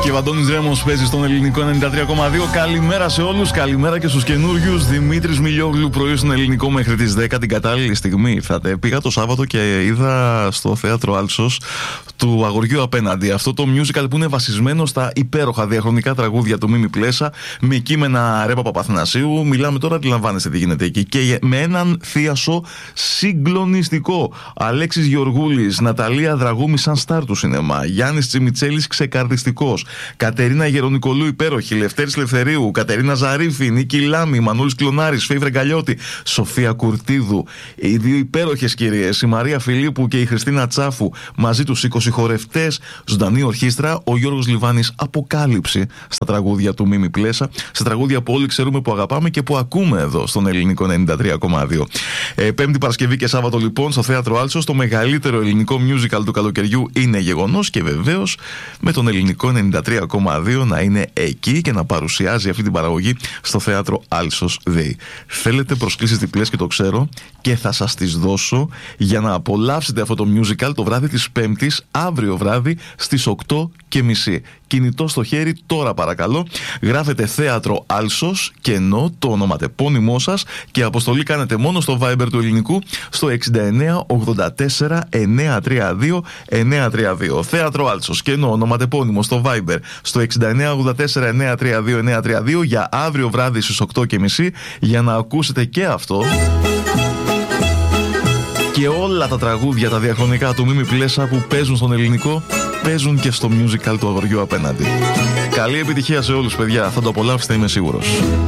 Και ο Αντώνης Ρέμος παίζει στον ελληνικό 93,2. Καλημέρα σε όλους, καλημέρα και στους καινούριους. Δημήτρης Μιλιόγλου, πρωί στον ελληνικό μέχρι τις 10 την κατάλληλη στιγμή. Ήρθατε. Πήγα το Σάββατο και είδα στο θέατρο Άλσος του Αγοριού Απέναντι αυτό το musical που είναι βασισμένο στα υπέροχα διαχρονικά τραγούδια του Μίμη Πλέσα με κείμενα Ρέπα Παπαθηνασίου. Μιλάμε τώρα, αντιλαμβάνεστε τι γίνεται εκεί. Και με έναν θίασο συγκλονιστικό. Αλέξης Γεωργούλης, Ναταλία Δραγούμη σαν στάρ του σινεμά, Γιάννης Τσιμιτσέλης ξεκαρδιστικός, Κατερίνα Γερονικολού υπέροχη, Λευτέρης Λευθερίου, Κατερίνα Ζαρίφη, Νίκη Λάμη, Μανώλης Κλωνάρης, Φέιβρε Γκαλιώτη, Σοφία Κουρτίδου. Οι δύο υπέροχες κυρίες, η Μαρία Φιλίππου και η Χριστίνα Τσάφου, μαζί τους 20 χορευτές, ζωντανή ορχήστρα, ο Γιώργος Λιβάνης αποκάλυψη στα τραγούδια του Μίμη Πλέσα, σε τραγούδια που όλοι ξέρουμε, που αγαπάμε και που ακούμε εδώ στον ελληνικό 93,2. Πέμπτη, Παρασκευή και Σάββατο λοιπόν στο θέατρο Άλσος, το μεγαλύτερο ελληνικό musical του καλοκαιριού είναι γεγονός και βεβαίως με τον ελληνικό 93,2 να είναι εκεί και να παρουσιάζει αυτή την παραγωγή στο θέατρο Άλσος ΔΕΗ. Θέλετε προσκλήσεις διπλές και το ξέρω και θα σας τις δώσω για να απολαύσετε αυτό το musical το βράδυ της Πέμπτης, αύριο βράδυ στις 8:30. Κινητό στο χέρι τώρα παρακαλώ. Γράφετε θέατρο Άλσος και ενώ το ονοματεπώνυμό σας και αποστολή κάνετε μόνο στο Viber του ελληνικού στο 69 84 932 932. Θέατρο Άλσος και ενώ ονοματεπώνυμο στο Viber στο 69 84 932 932 για αύριο βράδυ στις 8:30 για να ακούσετε και αυτό και όλα τα τραγούδια τα διαχρονικά του Μίμη Πλέσα που παίζουν στον ελληνικό παίζουν και στο musical του Αγοριού Απέναντι. Καλή επιτυχία σε όλους παιδιά, θα το απολαύσετε είμαι σίγουρος.